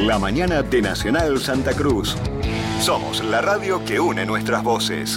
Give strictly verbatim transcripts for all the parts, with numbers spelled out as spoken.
La mañana de Nacional Santa Cruz. Somos la radio que une nuestras voces.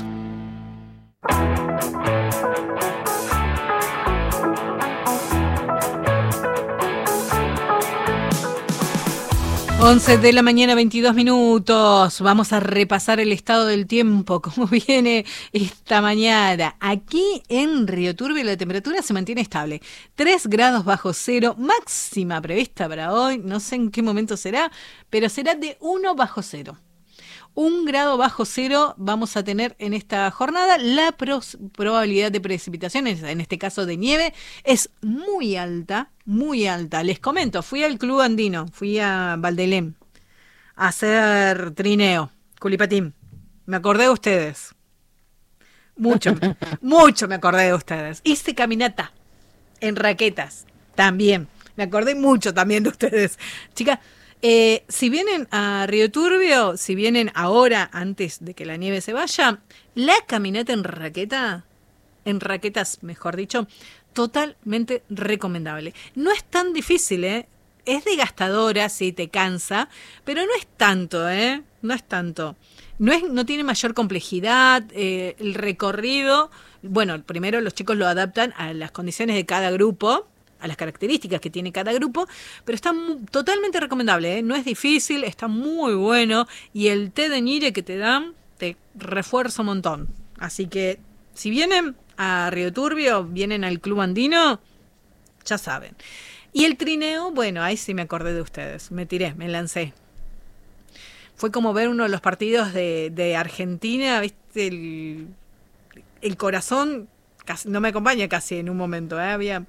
once de la mañana, veintidós minutos. Vamos a repasar el estado del tiempo, cómo viene esta mañana. Aquí en Río Turbio la temperatura se mantiene estable. tres grados bajo cero, máxima prevista para hoy. No sé en qué momento será, pero será de uno bajo cero. Un grado bajo cero vamos a tener en esta jornada. La pros- probabilidad de precipitaciones, en este caso de nieve, es muy alta, muy alta. Les comento, fui al Club Andino, fui a Valdelém a hacer trineo, culipatín. Me acordé de ustedes. Mucho, mucho me acordé de ustedes. Hice caminata en raquetas, también. Me acordé mucho también de ustedes. Chicas, Eh, si vienen a Río Turbio, si vienen ahora, antes de que la nieve se vaya, la caminata en raqueta, en raquetas, mejor dicho, totalmente recomendable. No es tan difícil, ¿eh? Es desgastadora, sí, te cansa, pero no es tanto, ¿eh? No es tanto. No es, no tiene mayor complejidad, eh, el recorrido, bueno, primero los chicos lo adaptan a las condiciones de cada grupo, a las características que tiene cada grupo, pero está muy, totalmente recomendable, ¿eh? No es difícil, está muy bueno, y el té de Nire que te dan te refuerza un montón. Así que si vienen a Río Turbio, vienen al Club Andino, ya saben. Y el trineo, bueno, ahí sí me acordé de ustedes, me tiré, me lancé. Fue como ver uno de los partidos de, de Argentina, ¿viste? El, el corazón casi, no me acompaña casi en un momento, ¿eh? Había...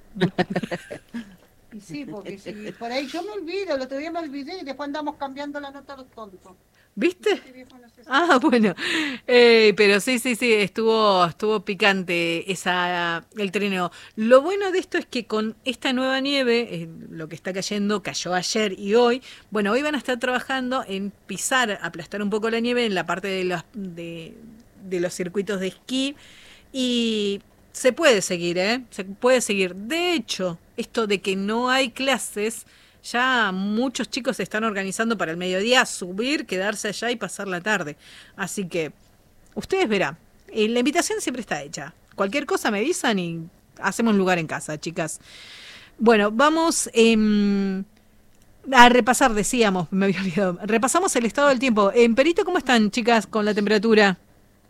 Y sí, porque sí, por ahí yo me olvido, el otro día me olvidé y después andamos cambiando la nota a los tontos. ¿Viste? Ah, bueno, eh, pero sí, sí, sí, estuvo, estuvo picante esa, el trineo. Lo bueno de esto es que con esta nueva nieve, eh, lo que está cayendo, cayó ayer y hoy, bueno, hoy van a estar trabajando en pisar, aplastar un poco la nieve en la parte de los, de, de los circuitos de esquí, y se puede seguir, ¿eh? Se puede seguir. De hecho, esto de que no hay clases, ya muchos chicos se están organizando para el mediodía, subir, quedarse allá y pasar la tarde. Así que, ustedes verán. Eh, la invitación siempre está hecha. Cualquier cosa me avisan y hacemos lugar en casa, chicas. Bueno, vamos eh, a repasar, decíamos, me había olvidado. Repasamos el estado del tiempo. En Perito, ¿cómo están, chicas, con la temperatura?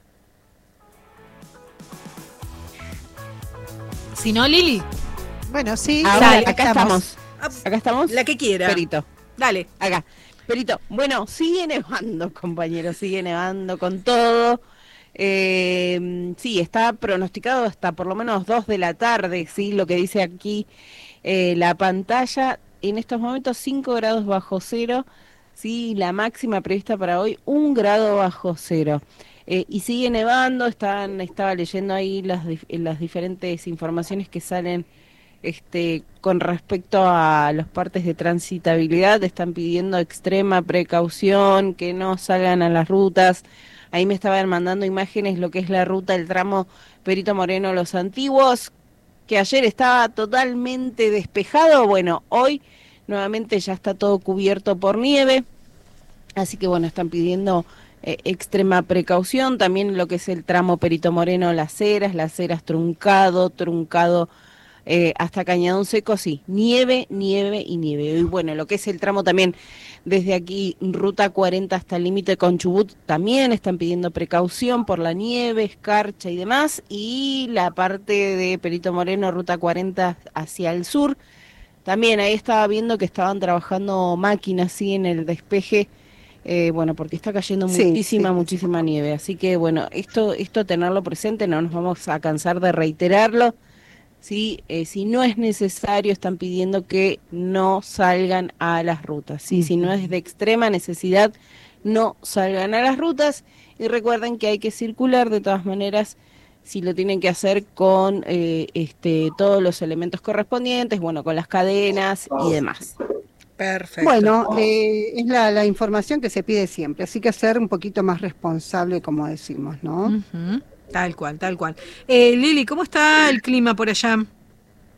Si no, Lili. Bueno, sí. Ahora, Dale, acá estamos. Acá estamos. La que quiera. Perito. Dale. Acá. Perito. Bueno, sigue nevando, compañeros. Sigue nevando con todo. Eh, sí, está pronosticado hasta por lo menos dos de la tarde, sí, lo que dice aquí eh, la pantalla. En estos momentos cinco grados bajo cero. Sí, la máxima prevista para hoy, un grado bajo cero. Eh, y sigue nevando, están, estaba leyendo ahí las, las diferentes informaciones que salen este, con respecto a los partes de transitabilidad. Están pidiendo extrema precaución, que no salgan a las rutas. Ahí me estaban mandando imágenes lo que es la ruta, el tramo Perito Moreno Los Antiguos, que ayer estaba totalmente despejado. Bueno, hoy nuevamente ya está todo cubierto por nieve, así que bueno, están pidiendo Eh, extrema precaución. También lo que es el tramo Perito Moreno, Las Heras, Las Heras truncado, truncado eh, hasta Cañadón Seco, sí, nieve, nieve y nieve. Y bueno, lo que es el tramo también desde aquí, ruta cuarenta hasta el límite con Chubut, también están pidiendo precaución por la nieve, escarcha y demás. Y la parte de Perito Moreno, ruta cuarenta hacia el sur, también ahí estaba viendo que estaban trabajando máquinas, sí, en el despeje. Eh, bueno, porque está cayendo Sí, muchísima, sí. muchísima nieve. Así que, bueno, esto esto tenerlo presente, no nos vamos a cansar de reiterarlo. ¿Sí? Eh, si no es necesario, están pidiendo que no salgan a las rutas. ¿Sí? Si no es de extrema necesidad, no salgan a las rutas. Y recuerden que hay que circular de todas maneras, si lo tienen que hacer con eh, este todos los elementos correspondientes, bueno, con las cadenas y demás. Perfecto. Bueno, eh, es la, la información que se pide siempre, así que ser un poquito más responsable, como decimos, ¿no? Uh-huh. Tal cual, tal cual. Eh, Lili, ¿cómo está el clima por allá?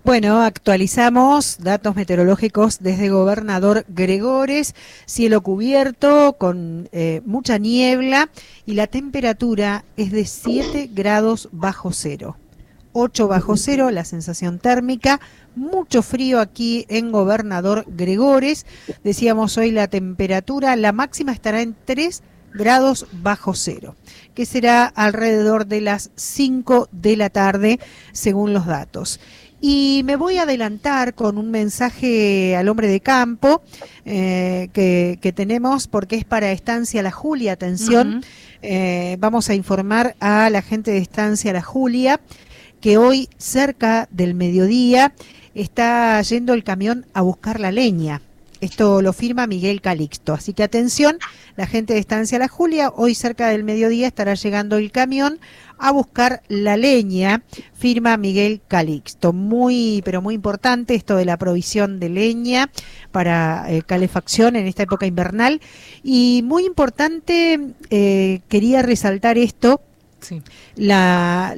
Bueno, actualizamos datos meteorológicos desde Gobernador Gregores, cielo cubierto con eh, mucha niebla y la temperatura es de siete grados bajo cero. ocho bajo cero la sensación térmica, mucho frío aquí en Gobernador Gregores. Decíamos hoy la temperatura, la máxima estará en tres grados bajo cero, que será alrededor de las cinco de la tarde según los datos. Y me voy a adelantar con un mensaje al hombre de campo eh, que, que tenemos porque es para Estancia La Julia. Atención, uh-huh. eh, vamos a informar a la gente de Estancia La Julia que hoy cerca del mediodía está yendo el camión a buscar la leña. Esto lo firma Miguel Calixto. Así que atención, la gente de Estancia La Julia, hoy cerca del mediodía estará llegando el camión a buscar la leña, firma Miguel Calixto. Muy, pero muy importante esto de la provisión de leña para eh, calefacción en esta época invernal. Y muy importante, eh, quería resaltar esto, sí. la,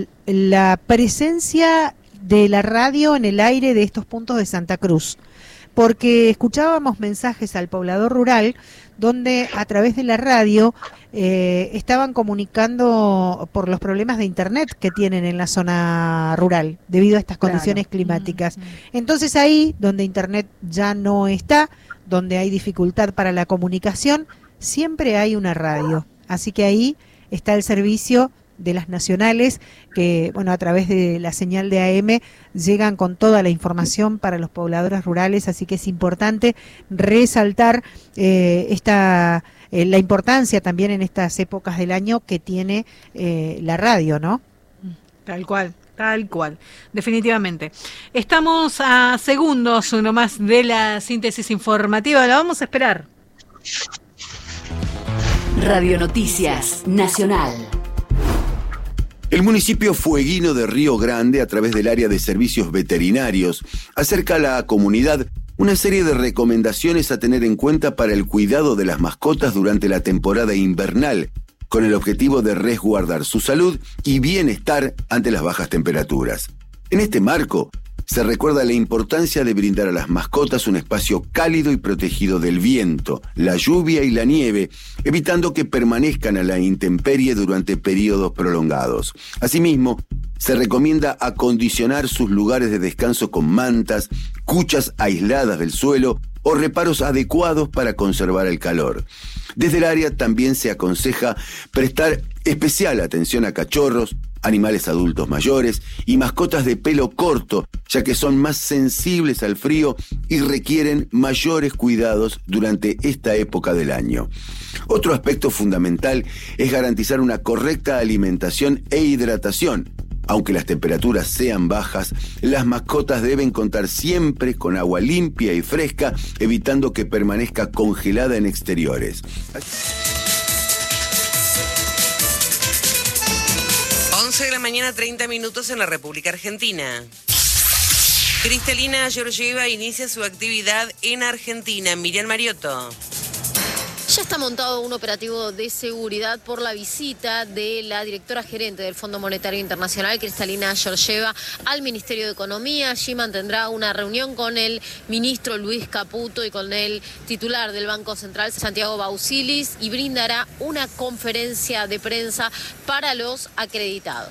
la presencia de la radio en el aire de estos puntos de Santa Cruz. Porque escuchábamos mensajes al poblador rural donde a través de la radio eh, estaban comunicando por los problemas de internet que tienen en la zona rural debido a estas condiciones claro. climáticas. Entonces ahí donde internet ya no está, donde hay dificultad para la comunicación, siempre hay una radio. Así que ahí está el servicio de las nacionales que, bueno, a través de la señal de A M llegan con toda la información para los pobladores rurales, así que es importante resaltar eh, esta eh, la importancia también en estas épocas del año que tiene eh, la radio, ¿no? Tal cual. Tal cual, definitivamente. Estamos a segundos nomás de la síntesis informativa, la vamos a esperar. Radio Noticias Nacional. El municipio fueguino de Río Grande, a través del área de servicios veterinarios, acerca a la comunidad una serie de recomendaciones a tener en cuenta para el cuidado de las mascotas durante la temporada invernal, con el objetivo de resguardar su salud y bienestar ante las bajas temperaturas. En este marco, se recuerda la importancia de brindar a las mascotas un espacio cálido y protegido del viento, la lluvia y la nieve, evitando que permanezcan a la intemperie durante periodos prolongados. Asimismo, se recomienda acondicionar sus lugares de descanso con mantas, cuchas aisladas del suelo o reparos adecuados para conservar el calor. Desde el área también se aconseja prestar especial atención a cachorros, animales adultos mayores y mascotas de pelo corto, ya que son más sensibles al frío y requieren mayores cuidados durante esta época del año. Otro aspecto fundamental es garantizar una correcta alimentación e hidratación. Aunque las temperaturas sean bajas, las mascotas deben contar siempre con agua limpia y fresca, evitando que permanezca congelada en exteriores. once de la mañana, treinta minutos en la República Argentina. Cristalina Georgieva inicia su actividad en Argentina. Miriam Mariotto. Ya está montado un operativo de seguridad por la visita de la directora gerente del Fondo Monetario Internacional, Cristalina Georgieva, al Ministerio de Economía. Allí mantendrá una reunión con el ministro Luis Caputo y con el titular del Banco Central, Santiago Bausilis, y brindará una conferencia de prensa para los acreditados.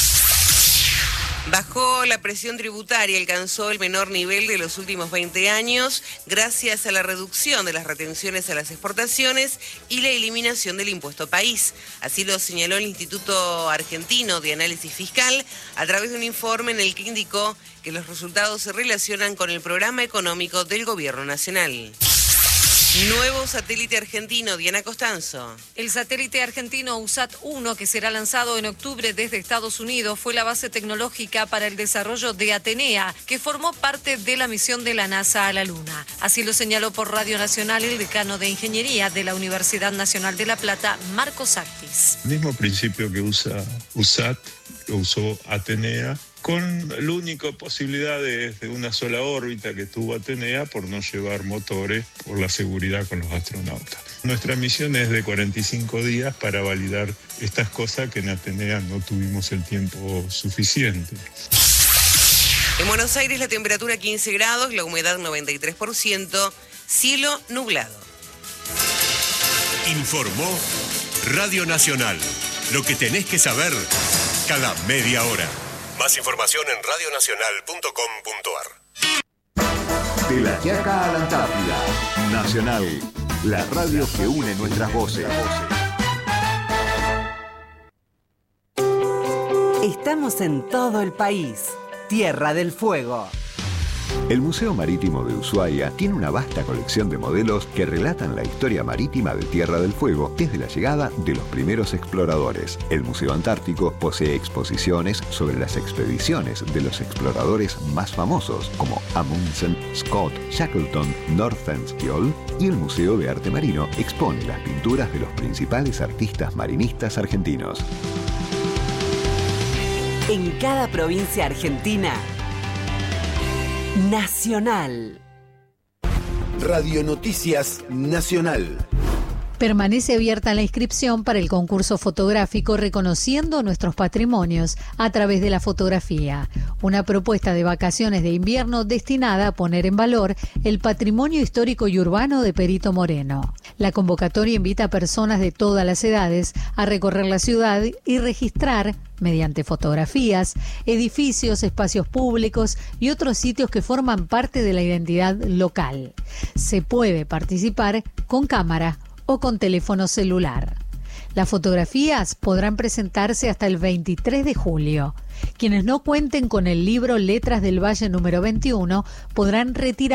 Bajó la presión tributaria, alcanzó el menor nivel de los últimos veinte años gracias a la reducción de las retenciones a las exportaciones y la eliminación del impuesto país. Así lo señaló el Instituto Argentino de Análisis Fiscal a través de un informe en el que indicó que los resultados se relacionan con el programa económico del Gobierno Nacional. Nuevo satélite argentino, Diana Costanzo. El satélite argentino U S A T uno, que será lanzado en octubre desde Estados Unidos, fue la base tecnológica para el desarrollo de Atenea, que formó parte de la misión de la NASA a la Luna. Así lo señaló por Radio Nacional el decano de Ingeniería de la Universidad Nacional de La Plata, Marcos Actis. El mismo principio que usa U S A T, lo usó Atenea, con la única posibilidad de, de una sola órbita que tuvo Atenea por no llevar motores, por la seguridad con los astronautas. Nuestra misión es de cuarenta y cinco días para validar estas cosas que en Atenea no tuvimos el tiempo suficiente. En Buenos Aires la temperatura quince grados, la humedad noventa y tres por ciento, cielo nublado. Informó Radio Nacional. Lo que tenés que saber cada media hora. Más información en radionacional punto com punto ar. De la Quiaca a la Antártida. Nacional, la radio que une nuestras voces. Estamos en todo el país. Tierra del Fuego. El Museo Marítimo de Ushuaia tiene una vasta colección de modelos que relatan la historia marítima de Tierra del Fuego desde la llegada de los primeros exploradores. El Museo Antártico posee exposiciones sobre las expediciones de los exploradores más famosos, como Amundsen, Scott, Shackleton, Nordenskjöld, y el Museo de Arte Marino expone las pinturas de los principales artistas marinistas argentinos. En cada provincia argentina, Nacional. Radio Noticias Nacional. Permanece abierta la inscripción para el concurso fotográfico Reconociendo Nuestros Patrimonios a través de la fotografía, una propuesta de vacaciones de invierno destinada a poner en valor el patrimonio histórico y urbano de Perito Moreno. La convocatoria invita a personas de todas las edades a recorrer la ciudad y registrar, mediante fotografías, edificios, espacios públicos y otros sitios que forman parte de la identidad local. Se puede participar con cámara o con teléfono celular. Las fotografías podrán presentarse hasta el veintitrés de julio. Quienes no cuenten con el libro Letras del Valle número veintiuno podrán retirar